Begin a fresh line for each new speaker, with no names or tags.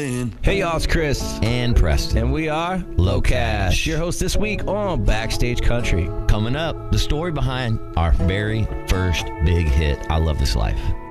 Hey y'all, it's Chris.
And Preston.
And we are
Low Cash.
Your host this week on Backstage Country.
Coming up, the story behind our very first big hit, I Love This Life.